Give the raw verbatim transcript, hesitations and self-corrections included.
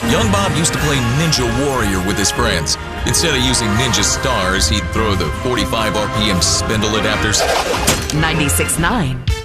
Young Bob used to play Ninja Warrior with his friends. Instead of using Ninja Stars, he'd throw the forty-five R P M spindle adapters. ninety-six point nine